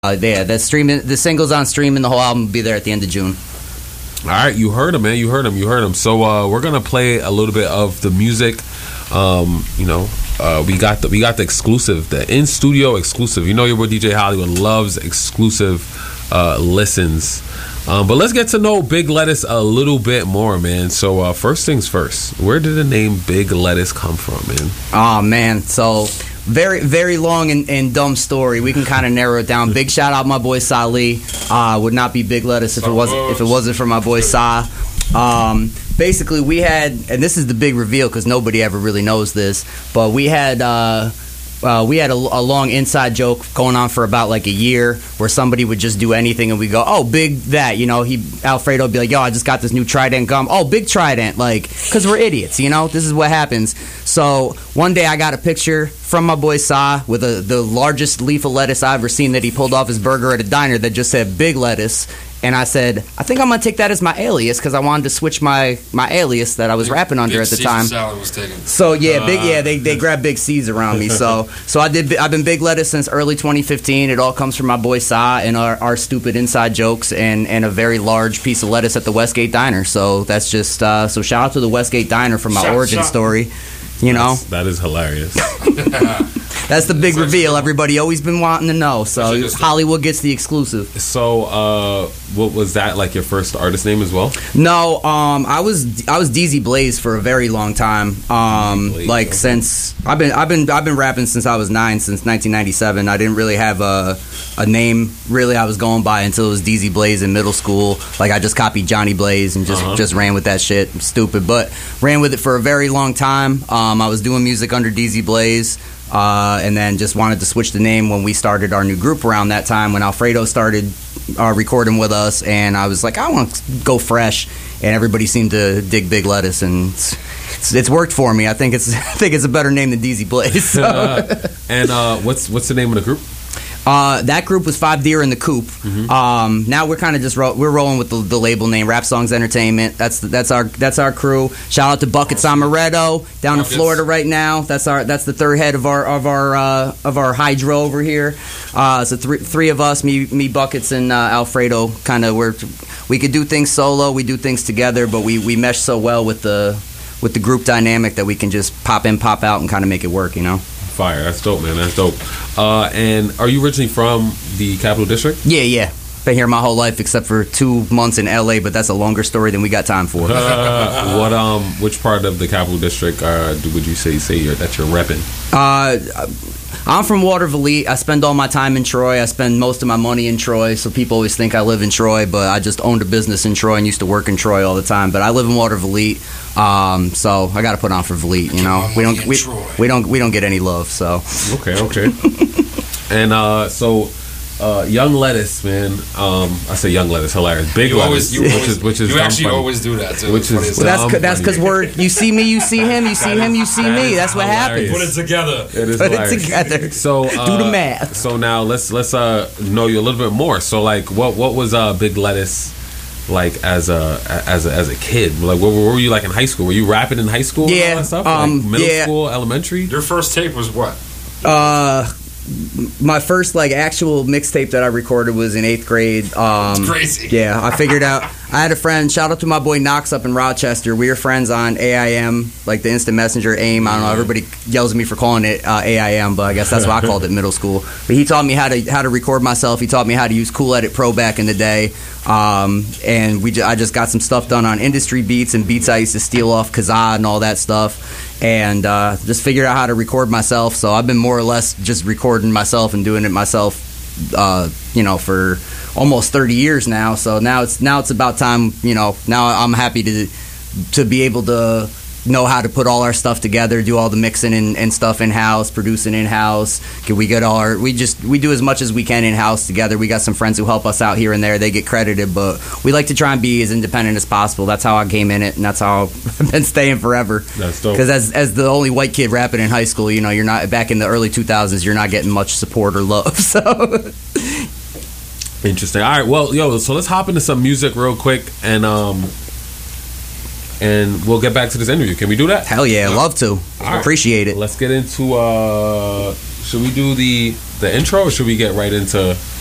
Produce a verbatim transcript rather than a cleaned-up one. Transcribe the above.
Uh, yeah, the streaming, the singles on stream, and the whole album will be there at the end of June. All right, you heard him, man. You heard him. You heard him. So uh, we're gonna play a little bit of the music. Um, you know, uh, we got the we got the exclusive, the in studio exclusive. You know, your boy D J Hollywood loves exclusive uh, listens. Um, but let's get to know Big Lettuce a little bit more, man. So uh, first things first, where did the name Big Lettuce come from, man? Oh man, so. Very, very long and, and dumb story. We can kind of narrow it down. Big shout out my boy Sali. Uh, would not be Big Lettuce if it wasn't if it wasn't for my boy Sa. Um, basically, we had, and this is the big reveal because nobody ever really knows this, but we had uh, uh, we had a, a long inside joke going on for about like a year where somebody would just do anything and we go, oh, Big that, you know. He Alfredo would be like, yo, I just got this new Trident gum. Oh, Big Trident, like, because we're idiots, you know. This is what happens. So one day I got a picture from my boy Sa with a, the largest leaf of lettuce I've ever seen that he pulled off his burger at a diner that just said Big Lettuce. And I said, I think I'm going to take that as my alias because I wanted to switch my, my alias that I was Big, rapping under Big at the Caesar time. Salad was taken. So yeah, uh, big yeah, they they grabbed Big C's around me. So so I did I've been Big Lettuce since early twenty fifteen. It all comes from my boy Sa and our, our stupid inside jokes and, and a very large piece of lettuce at the Westgate Diner. So that's just uh, so shout out to the Westgate Diner for my Shout- origin shout- story. You know, That's, that is hilarious. that's the big reveal. Everybody always been wanting to know. So That's Hollywood gets the exclusive. So, uh, what was that like? Your first artist name as well? No, um, I was I was D Z Blaze for a very long time. Um, Blaze, like okay. since I've been I've been I've been rapping since I was nine, since nineteen ninety-seven. I didn't really have a a name really I was going by until it was D Z Blaze in middle school. Like I just copied Johnny Blaze and just Uh-huh. just ran with that shit. Stupid, but ran with it for a very long time. Um, I was doing music under D Z Blaze. Uh, and then just wanted to switch the name when we started our new group around that time when Alfredo started uh, recording with us, and I was like, I want to go fresh, and everybody seemed to dig Big Lettuce, and it's, it's, it's worked for me. I think it's I think it's a better name than D Z Blaze. So. And uh, what's what's the name of the group? Uh, that group was Five Deer in the Coop. Mm-hmm. Um, now we're kind of just ro- we're rolling with the, the label name Rap Songs Entertainment. That's that's our that's our crew. Shout out to Buckets Amaretto down Buckets. in Florida right now. That's our that's the third head of our of our uh, of our hydro over here. Uh, so three three of us, me me Buckets and uh, Alfredo, kind of we're we could do things solo, we do things together, but we, we mesh so well with the with the group dynamic that we can just pop in, pop out, and kind of make it work. You know. Fire. That's dope, man. That's dope. Uh, and are you originally from the Capital District? Yeah, yeah. Been here my whole life except for two months in L A, but that's a longer story than we got time for. Uh, what um, which part of the Capital District uh, do- would you say say you're, that you're repping? Uh, I'm from Waterville. I spend all my time in Troy. I spend most of my money in Troy, so people always think I live in Troy, but I just owned a business in Troy and used to work in Troy all the time. But I live in Waterville, um, so I got to put on for Vliet. You know, we don't we, we don't we don't get any love. So Okay, okay. And uh, so, uh, Young Lettuce, man. Um, I say Young Lettuce, hilarious. Big You Lettuce, always, you which always, is which is you dumb actually funny. always do that too. Which It's funny is as well, hell. that's that's because we're you see me, you see him, you see him, you see that me. is That's what hilarious. happens. Put it together. It is Put it hilarious. together. So uh, Do the math. So now let's let's uh, know you a little bit more. So like, what what was uh, Big Lettuce like as a as a as a kid? Like, what, what were you like in high school? Were you rapping in high school? And Yeah, all that stuff? um, like middle yeah. school, elementary. Your first tape was what? Uh, my first like actual mixtape that I recorded was in eighth grade. Um, It's crazy. Yeah, I figured out. I had a friend. Shout out to my boy Knox up in Rochester. We were friends on A I M, like the instant messenger AIM. I don't know. Everybody yells at me for calling it uh, A I M, but I guess that's what I called it in middle school. But he taught me how to how to record myself. He taught me how to use Cool Edit Pro back in the day. Um, and we ju- I just got some stuff done on industry beats and beats I used to steal off Kazaa and all that stuff. And uh, just figured out how to record myself. So I've been more or less just recording myself and doing it myself, uh, you know, for almost thirty years now. So now it's now it's about time, you know. Now I'm happy to to be able to know how to put all our stuff together, do all the mixing and, and stuff in house, producing in house. Can we get all our we just we do as much as we can in house together. We got some friends who help us out here and there. They get credited, but we like to try and be as independent as possible. That's how I came in it, and that's how I've been staying forever. That's dope. Because as as the only white kid rapping in high school, you know, you're not back in the early two thousands. You're not getting much support or love. So. Interesting. All right. Well, yo, so let's hop into some music real quick, and um, and we'll get back to this interview. Can we do that? Hell yeah, love to. right. Appreciate it. Let's get into. Uh, should we do the the intro, or should we get right into